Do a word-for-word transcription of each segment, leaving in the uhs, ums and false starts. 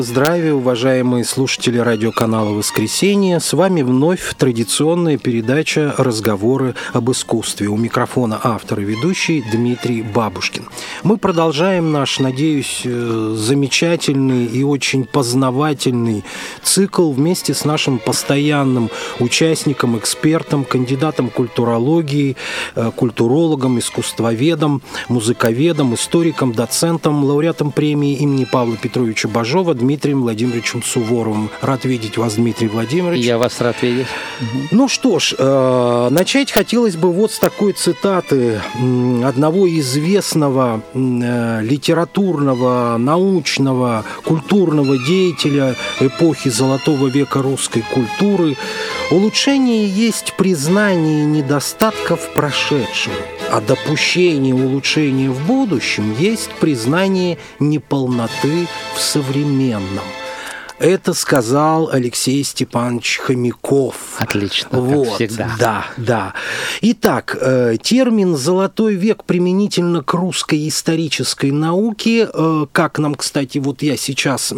Здравия, уважаемые слушатели радиоканала «Воскресенье». С вами вновь традиционная передача «Разговоры об искусстве». У микрофона автор и ведущий Дмитрий Бабушкин. Мы продолжаем наш, надеюсь, замечательный и очень познавательный цикл вместе с нашим постоянным участником, экспертом, кандидатом культурологии, культурологом, искусствоведом, музыковедом, историком, доцентом, лауреатом премии имени Павла Петровича Бажова Дмитрием Владимировичем Суворовым. Рад видеть вас, Дмитрий Владимирович. Я вас рад видеть. Ну что ж, э, начать хотелось бы вот с такой цитаты одного известного э, литературного, научного, культурного деятеля эпохи Золотого века русской культуры. «Улучшение есть признание недостатков в прошедшем, а допущение улучшения в будущем есть признание неполноты в современном». Это сказал Алексей Степанович Хомяков. Отлично, вот, как всегда. Да, да. Итак, термин «золотой век» применительно к русской исторической науке, как нам, кстати, вот я сейчас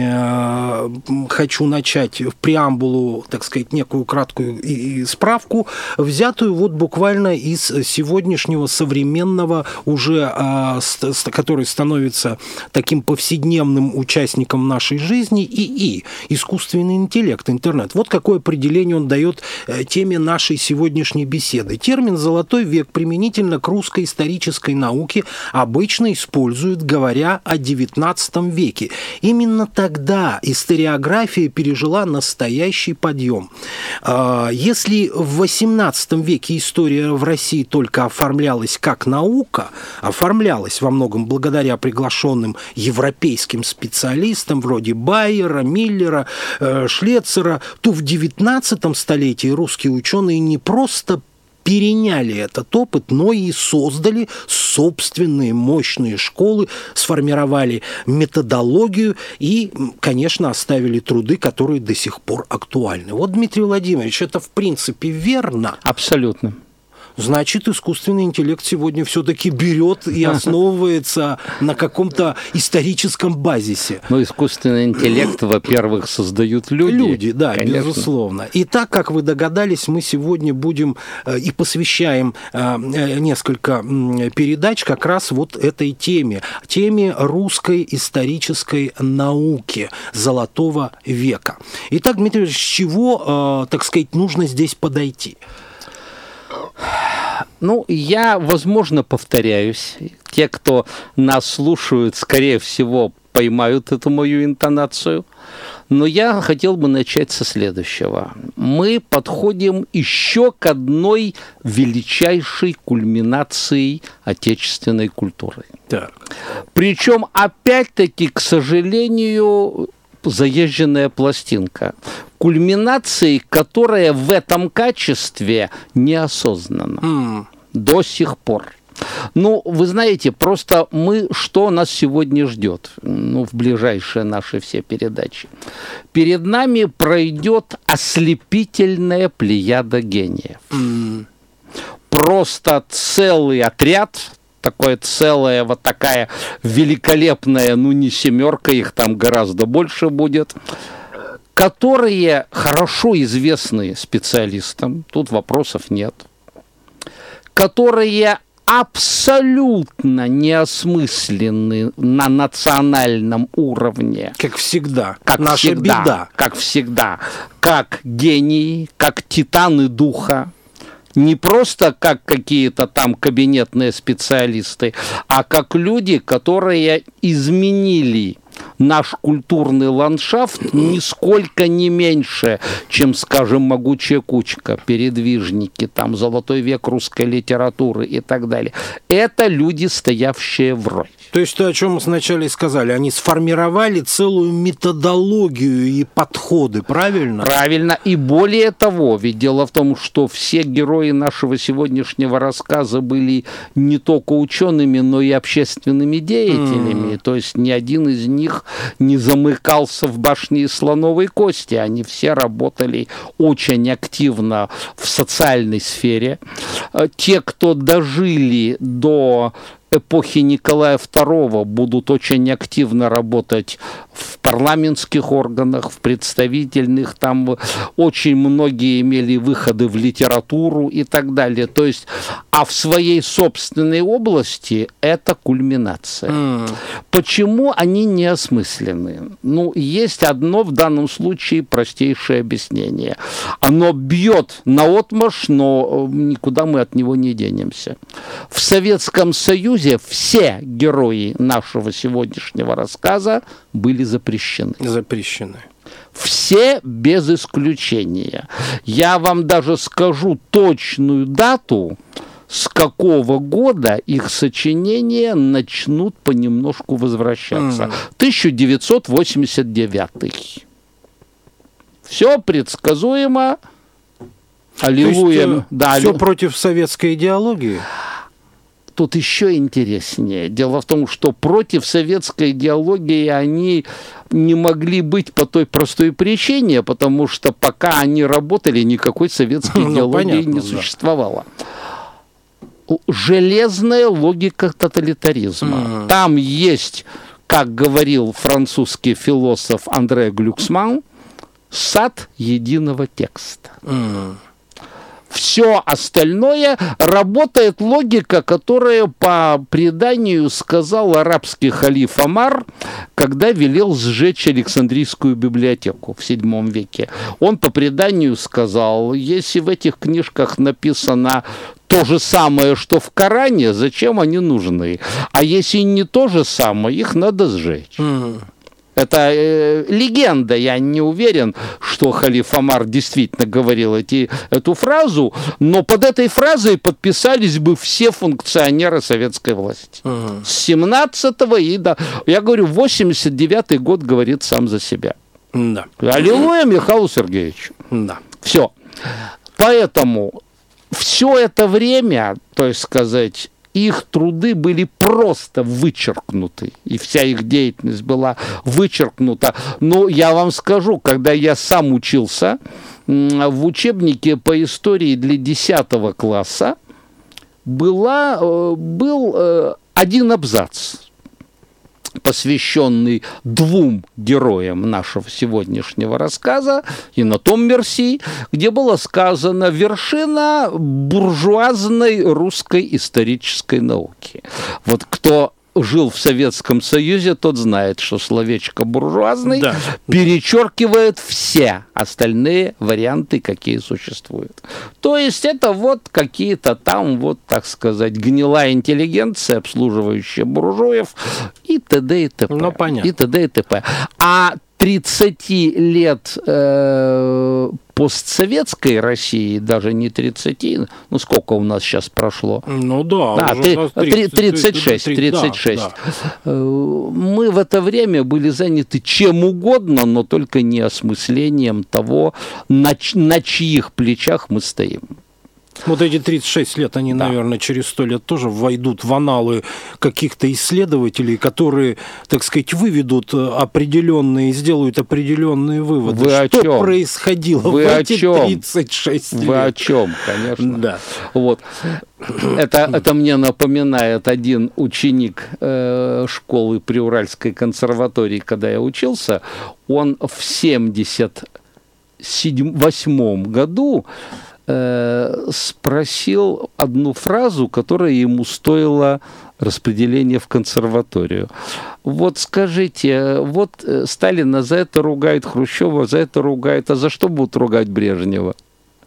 хочу начать в преамбулу, так сказать, некую краткую справку, взятую вот буквально из сегодняшнего современного уже, который становится таким повседневным участником нашей жизни, и И искусственный интеллект, интернет. Вот какое определение он дает теме нашей сегодняшней беседы. Термин «золотой век» применительно к русской исторической науке обычно используют, говоря о девятнадцатом веке. Именно тогда историография пережила настоящий подъем. Если в восемнадцатом веке история в России только оформлялась как наука, оформлялась во многом благодаря приглашенным европейским специалистам вроде Байера, Миллера, Шлецера, то в девятнадцатом столетии русские ученые не просто переняли этот опыт, но и создали собственные мощные школы, сформировали методологию и, конечно, оставили труды, которые до сих пор актуальны. Вот, Дмитрий Владимирович, это в принципе верно? Абсолютно. Значит, искусственный интеллект сегодня все-таки берет и основывается на каком-то историческом базисе. Ну, искусственный интеллект, во-первых, создают люди. Люди, да, конечно. Безусловно. И так, как вы догадались, мы сегодня будем и посвящаем несколько передач как раз вот этой теме. Теме русской исторической науки Золотого века. Итак, Дмитрий Ильич, с чего, так сказать, нужно здесь подойти? Ну, я, возможно, повторяюсь. Те, кто нас слушают, скорее всего, поймают эту мою интонацию. Но я хотел бы начать со следующего. Мы подходим еще к одной величайшей кульминации отечественной культуры. Так. Причем, опять-таки, к сожалению, заезженная пластинка. Кульминацией, которая в этом качестве неосознанна mm. до сих пор. Ну, вы знаете, просто мы, что нас сегодня ждет, ну, в ближайшие наши все передачи. Перед нами пройдет ослепительная плеяда гениев. Mm. Просто целый отряд, такое целая вот такая великолепная, ну, не семерка, их там гораздо больше будет, которые хорошо известны специалистам, тут вопросов нет, которые абсолютно неосмысленны на национальном уровне. Как всегда. Как Наша всегда, беда. Как всегда. Как гении, как титаны духа. Не просто как какие-то там кабинетные специалисты, а как люди, которые изменили наш культурный ландшафт нисколько не меньше, чем, скажем, «Могучая кучка», «Передвижники», там «Золотой век русской литературы» и так далее. Это люди, стоявшие вровень. То есть то, о чем мы сначала и сказали, они сформировали целую методологию и подходы, правильно? Правильно. И более того, ведь дело в том, что все герои нашего сегодняшнего рассказа были не только учеными, но и общественными деятелями. Mm. То есть ни один из них не замыкался в башне из слоновой кости. Они все работали очень активно в социальной сфере. Те, кто дожили до эпохи Николая второго будут очень активно работать в парламентских органах, в представительных, там очень многие имели выходы в литературу и так далее. То есть, а в своей собственной области это кульминация. Mm. Почему они не осмыслены? Ну, есть одно в данном случае простейшее объяснение. Оно бьет наотмашь, но никуда мы от него не денемся. В Советском Союзе все герои нашего сегодняшнего рассказа были запрещены. Запрещены. Все без исключения. Я вам даже скажу точную дату, с какого года их сочинения начнут понемножку возвращаться. Mm. тысяча девятьсот восемьдесят девятый. Все предсказуемо. Аллилуйя. То есть, да, все алли... против советской идеологии? Тут еще интереснее. Дело в том, что против советской идеологии они не могли быть по той простой причине, потому что пока они работали, никакой советской ну, идеологии понятно, не существовало. Да. Железная логика тоталитаризма. Mm. Там есть, как говорил французский философ Андре Глюксман, сад единого текста. Mm. Все остальное работает логика, которая по преданию сказал арабский халиф Омар, когда велел сжечь Александрийскую библиотеку в седьмом веке. Он по преданию сказал, если в этих книжках написано то же самое, что в Коране, зачем они нужны? А если не то же самое, их надо сжечь. Mm. Это э, легенда, я не уверен, что халиф Омар действительно говорил эти, эту фразу, но под этой фразой подписались бы все функционеры советской власти. Uh-huh. С семнадцатого и до... Я говорю, восемьдесят девятый год говорит сам за себя. Да. Аллилуйя Михаилу Сергеевичу. Да. Все. Поэтому все это время, то есть сказать... Их труды были просто вычеркнуты, и вся их деятельность была вычеркнута. Но я вам скажу, когда я сам учился, в учебнике по истории для десятого класса была, был один абзац, посвященный двум героям нашего сегодняшнего рассказа, и на том Мерси, где было сказано «вершина буржуазной русской исторической науки». Вот кто жил в Советском Союзе, тот знает, что словечко «буржуазный» да. перечеркивает все остальные варианты, какие существуют. То есть это вот какие-то там, вот, так сказать, гнилая интеллигенция, обслуживающая буржуев и т.д. и т.п. Ну, понятно. И т.д. и т.п. А тридцать лет э, постсоветской России, даже не тридцать, ну сколько у нас сейчас прошло? Ну да, да уже тридцать, тридцать шесть, тридцать шесть. Да, да. Мы в это время были заняты чем угодно, но только не осмыслением того, на, на чьих плечах мы стоим. Вот эти тридцать шесть лет, они, да. наверное, через сто лет тоже войдут в аналы каких-то исследователей, которые, так сказать, выведут определенные, сделают определенные выводы. Вы о что чем? происходило Вы в о эти чем? тридцать шесть лет? Вы о чем, конечно. Да. Вот. Это, это мне напоминает один ученик э, школы при Уральской консерватории, когда я учился. Он в семьдесят восьмом году спросил одну фразу, которая ему стоила распределения в консерваторию. Вот скажите, вот Сталина за это ругает, Хрущева за это ругает, а за что будут ругать Брежнева?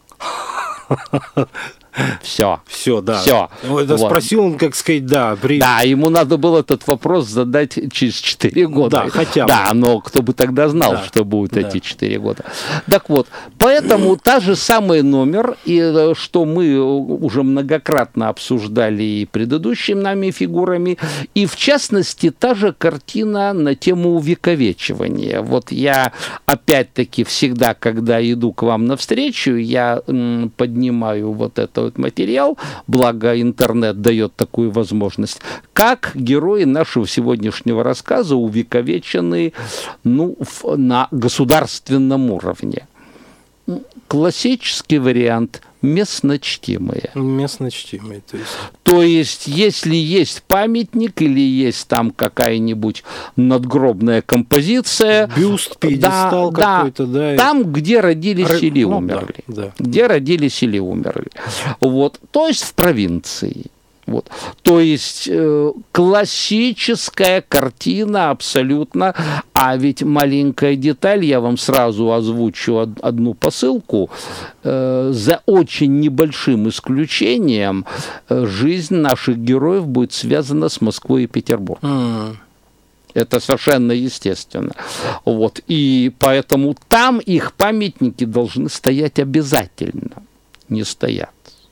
Все. Все, да. Все. Это вот. Спросил он, как сказать, да. При... Да, ему надо было этот вопрос задать через четыре года. Да, хотя бы. Да, но кто бы тогда знал, да. что будут да. эти четыре года. Так вот, поэтому та же самый номер, и что мы уже многократно обсуждали и предыдущими нами фигурами, и в частности та же картина на тему увековечивания. Вот я опять-таки всегда, когда иду к вам навстречу, я м, поднимаю вот это материал, благо интернет дает такую возможность, как герои нашего сегодняшнего рассказа увековечены ну, в, на государственном уровне. Классический вариант – местночтимые. Местночтимые, то есть. То есть, если есть памятник или есть там какая-нибудь надгробная композиция... Бюст, пьедестал да, какой-то, да. Там, где родились Р... или ну, умерли. Да, да. Где родились или умерли. Вот. То есть, в провинции. Вот. То есть э, классическая картина абсолютно, а ведь маленькая деталь, я вам сразу озвучу од- одну посылку, э, за очень небольшим исключением э, жизнь наших героев будет связана с Москвой и Петербургом. Mm. Это совершенно естественно. Вот. И поэтому там их памятники должны стоять обязательно. Не стоят.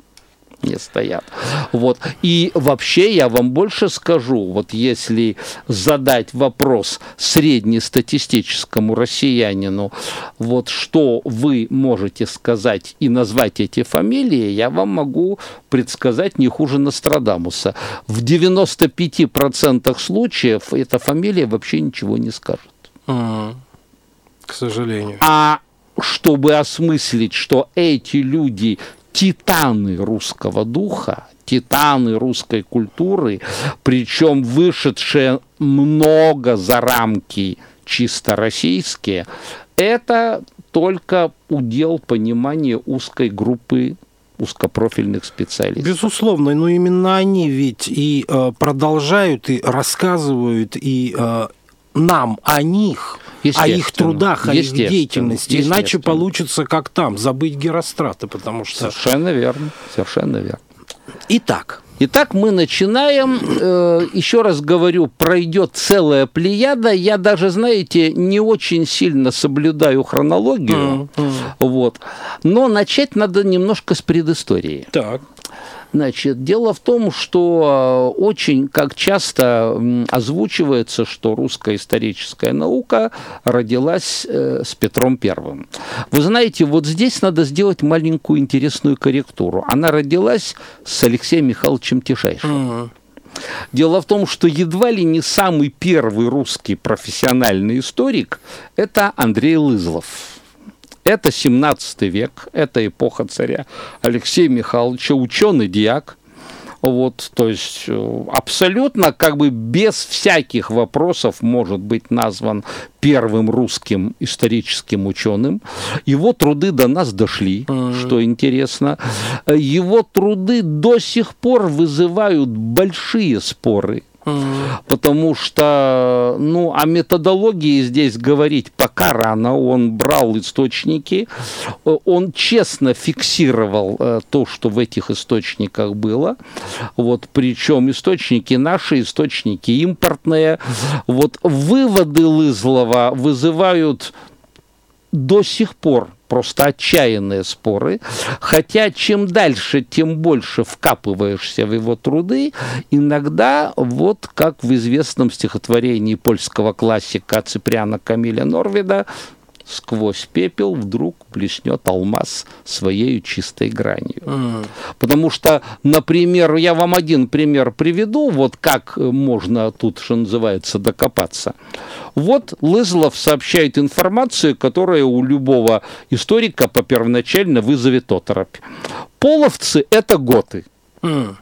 Не стоят. Вот. И вообще я вам больше скажу, вот если задать вопрос среднестатистическому россиянину, вот что вы можете сказать и назвать эти фамилии, я вам могу предсказать не хуже Нострадамуса. В девяноста пяти процентах случаев эта фамилия вообще ничего не скажет. Mm. К сожалению. А чтобы осмыслить, что эти люди титаны русского духа, титаны русской культуры, причем вышедшие много за рамки чисто российские, это только удел понимания узкой группы узкопрофильных специалистов. Безусловно, но именно они ведь и э, продолжают, и рассказывают, и э, нам о них, о их трудах, о их деятельности. Иначе получится, как там, забыть Герострата, потому что... Совершенно верно, совершенно верно. Итак. Итак, мы начинаем. Э, еще раз говорю, пройдет целая плеяда. Я даже, знаете, не очень сильно соблюдаю хронологию. Mm-hmm. Вот. Но начать надо немножко с предыстории. Так. Значит, дело в том, что очень, как часто озвучивается, что русская историческая наука родилась с Петром Первым. Вы знаете, вот здесь надо сделать маленькую интересную корректуру. Она родилась с Алексеем Михайловичем Тишайшим. Mm-hmm. Дело в том, что едва ли не самый первый русский профессиональный историк – это Андрей Лызлов. Это семнадцатый век, это эпоха царя Алексея Михайловича, ученый-диак. Вот, то есть абсолютно как бы без всяких вопросов может быть назван первым русским историческим ученым. Его труды до нас дошли, mm-hmm. что интересно. Его труды до сих пор вызывают большие споры. Mm-hmm. Потому что, ну, о методологии здесь говорить пока рано. Он брал источники, он честно фиксировал э, то, что в этих источниках было. Вот, причем источники наши, источники импортные. Вот, выводы Лызлова вызывают до сих пор просто отчаянные споры, хотя чем дальше, тем больше вкапываешься в его труды, иногда, вот как в известном стихотворении польского классика Циприана Камиля Норвида, сквозь пепел вдруг блеснет алмаз своей чистой гранью. Mm. Потому что, например, я вам один пример приведу, вот как можно тут, что называется, докопаться. Вот Лызлов сообщает информацию, которая у любого историка по первоначально вызовет оторопь. Половцы – это готы. Mm.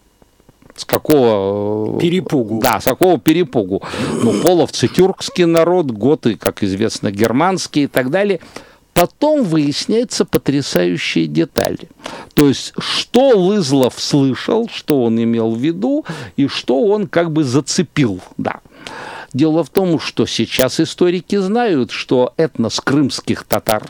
С какого... Перепугу. Да, с какого перепугу. Ну, половцы – тюркский народ, готы, как известно, германские и так далее. Потом выясняются потрясающие детали. То есть, что Лызлов слышал, что он имел в виду, и что он как бы зацепил. Да. Дело в том, что сейчас историки знают, что этнос крымских татар,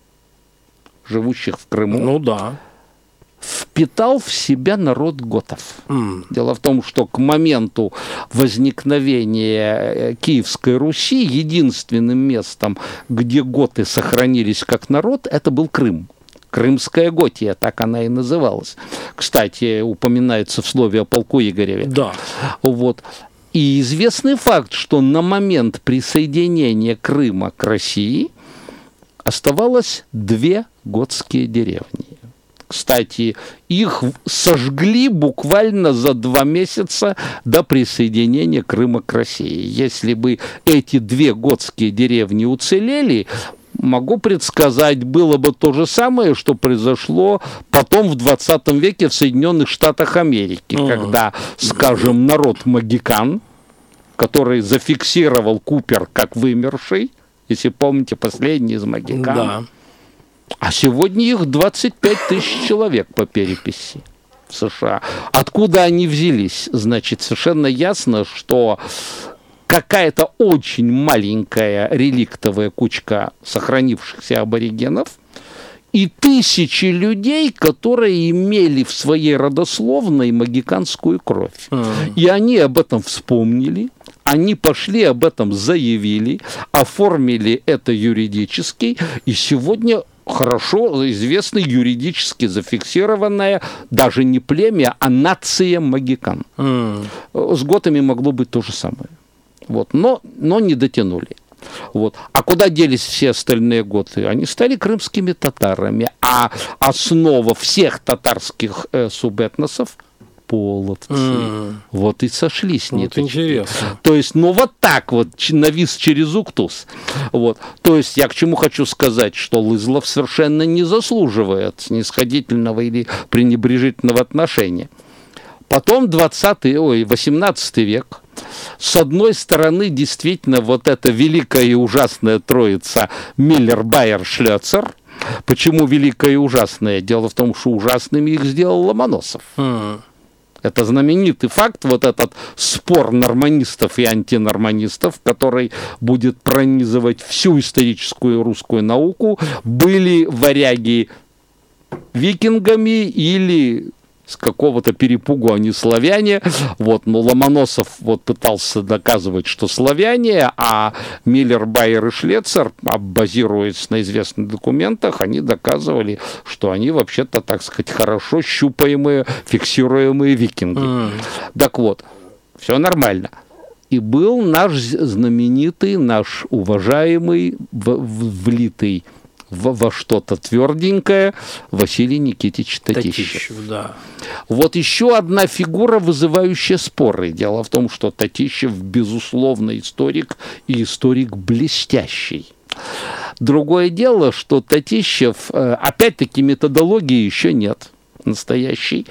живущих в Крыму, ну да, впитал в себя народ готов. Mm. Дело в том, что к моменту возникновения Киевской Руси единственным местом, где готы сохранились как народ, это был Крым. Крымская Готия, так она и называлась. Кстати, упоминается в слове о полку Игореве. Да. Вот. И известный факт, что на момент присоединения Крыма к России оставалось две готские деревни. Кстати, их сожгли буквально за два месяца до присоединения Крыма к России. Если бы эти две готские деревни уцелели, могу предсказать, было бы то же самое, что произошло потом в двадцатом веке в Соединенных Штатах Америки, uh-huh. когда, скажем, народ магикан, который зафиксировал Купер как вымерший, если помните, последний из магикан, да. А сегодня их двадцать пять тысяч человек по переписи в США. Откуда они взялись? Значит, совершенно ясно, что какая-то очень маленькая реликтовая кучка сохранившихся аборигенов и тысячи людей, которые имели в своей родословной магиканскую кровь. Mm. И они об этом вспомнили, они пошли об этом заявили, оформили это юридически, и сегодня хорошо известно юридически зафиксированное даже не племя, а нация магикан. Mm. С готами могло быть то же самое. Вот. Но, но не дотянули. Вот. А куда делись все остальные готы? Они стали крымскими татарами, а основа всех татарских э, субэтносов – половцы. Mm. Вот и сошлись вот ниточки. Интересно. То есть, ну вот так вот, навис через Уктус. Вот. То есть, я к чему хочу сказать, что Лызлов совершенно не заслуживает снисходительного или пренебрежительного отношения. Потом двадцатый, ой, восемнадцатый век. С одной стороны, действительно, вот эта великая и ужасная троица Миллер, Байер, Шлёцер. Почему великая и ужасная? Дело в том, что ужасными их сделал Ломоносов. Mm. Это знаменитый факт, вот этот спор норманистов и антинорманистов, который будет пронизывать всю историческую русскую науку. Были варяги викингами или... с какого-то перепугу они славяне, вот, но Ломоносов вот пытался доказывать, что славяне, а Миллер, Байер и Шлецер, базируясь на известных документах, они доказывали, что они вообще-то, так сказать, хорошо щупаемые, фиксируемые викинги. Mm. Так вот, все нормально. И был наш знаменитый, наш уважаемый, влитый Во, во что-то тверденькое Василий Никитич Татищев. Татищев, да. Вот еще одна фигура, вызывающая споры. Дело в том, что Татищев, безусловно, историк, и историк блестящий. Другое дело, что Татищев, опять-таки, методологии еще нет настоящей.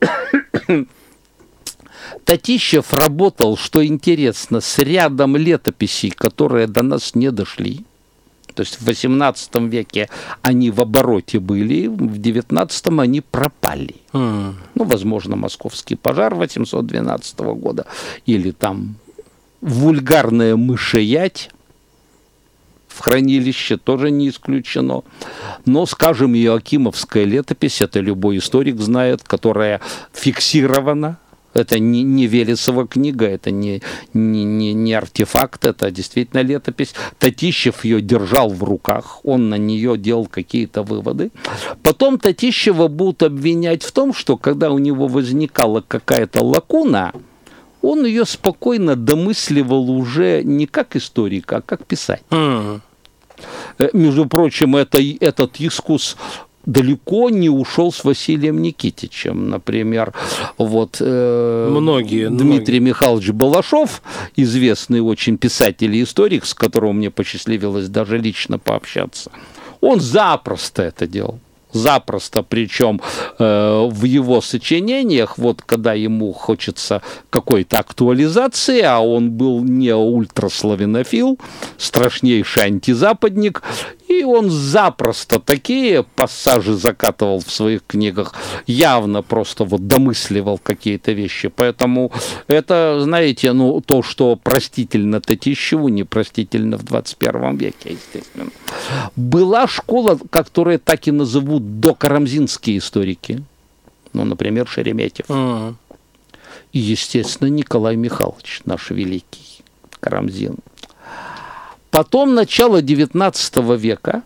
Татищев работал, что интересно, с рядом летописей, которые до нас не дошли. То есть в восемнадцатом веке они в обороте были, в девятнадцатом они пропали. Mm. Ну, возможно, московский пожар восемьсот двенадцатого года, или там вульгарная мышеядь в хранилище, тоже не исключено. Но, скажем, Иоакимовская летопись, это любой историк знает, которая фиксирована. Это не, не Велесова книга, это не, не, не, не артефакт, это действительно летопись. Татищев ее держал в руках, он на нее делал какие-то выводы. Потом Татищева будут обвинять в том, что когда у него возникала какая-то лакуна, он ее спокойно домысливал уже не как историк, а как писатель. Mm. Между прочим, это, этот искус далеко не ушел с Василием Никитичем. Например, вот э, многие, Дмитрий многие. Михайлович Балашов, известный очень писатель и историк, с которым мне посчастливилось даже лично пообщаться, он запросто это делал. Запросто, причем э, в его сочинениях, вот когда ему хочется какой-то актуализации, а он был не ультраславянофил, страшнейший антизападник, и он запросто такие пассажи закатывал в своих книгах, явно просто вот домысливал какие-то вещи. Поэтому это, знаете, ну, то, что простительно Татищеву, непростительно в двадцать первом веке, естественно. Была школа, которую так и назовут докарамзинские историки. Ну, например, Шереметьев. Mm-hmm. И, естественно, Николай Михайлович, наш великий Карамзин. Потом начало девятнадцатого века,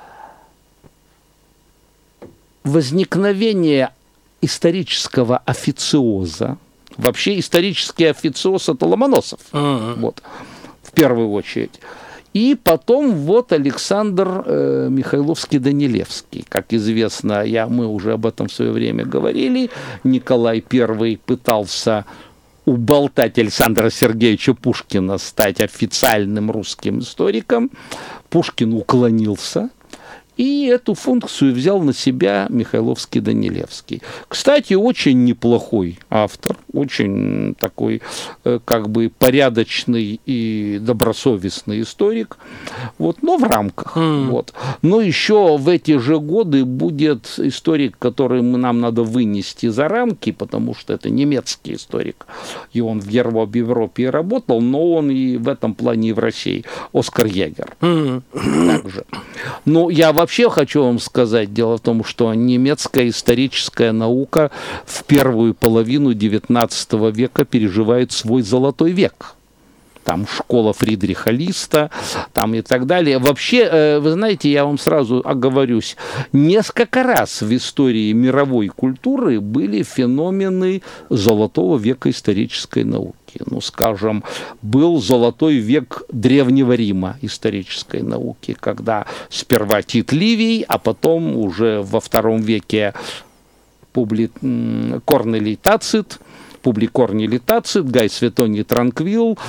возникновение исторического официоза. Вообще исторический официоз – это Ломоносов, uh-huh. вот, в первую очередь. И потом вот Александр э, Михайловский-Данилевский. Как известно, я, мы уже об этом в свое время говорили, Николай Первый пытался уболтать Александра Сергеевича Пушкина стать официальным русским историком. Пушкин уклонился, и эту функцию взял на себя Михайловский-Данилевский. Кстати, очень неплохой автор, очень такой как бы порядочный и добросовестный историк, вот, но в рамках. Mm. Вот. Но еще в эти же годы будет историк, который нам надо вынести за рамки, потому что это немецкий историк, и он в Европе и работал, но он и в этом плане и в России. Оскар Егер. Mm. Также. Ну, я вообще хочу вам сказать, дело в том, что немецкая историческая наука в первую половину девятнадцатого века переживает свой золотой век. Там школа Фридриха Листа, там и так далее. Вообще, вы знаете, я вам сразу оговорюсь, несколько раз в истории мировой культуры были феномены золотого века исторической науки. Ну, скажем, был золотой век Древнего Рима исторической науки, когда сперва Тит Ливий, а потом уже во втором веке Публи... Корнелий Тацит, Публий Корнелий Тацит, Гай Светоний Транквил,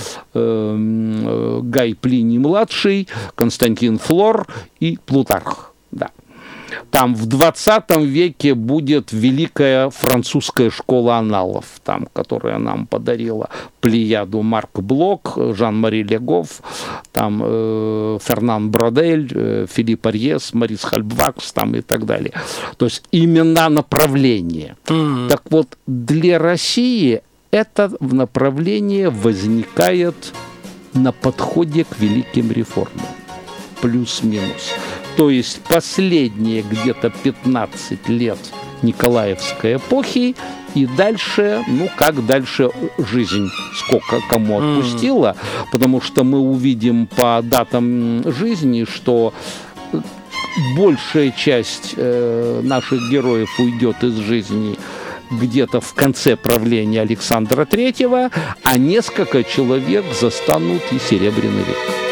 э, Гай Плиний-младший, Константин Флор и Плутарх. Да. Там в двадцатом веке будет великая французская школа аналов, там, которая нам подарила плеяду Марк Блок, Жан-Мари Легов, там, э, Фернан Бродель, э, Филипп Арьес, Марис Хальбвакс там, и так далее. То есть имена направления. Mm-hmm. Так вот, для России это направление возникает на подходе к великим реформам. Плюс-минус. То есть последние где-то пятнадцать лет Николаевской эпохи, и дальше, ну как дальше жизнь сколько кому отпустила, mm. потому что мы увидим по датам жизни, что большая часть э, наших героев уйдет из жизни где-то в конце правления Александра Третьего, а несколько человек застанут и Серебряный век.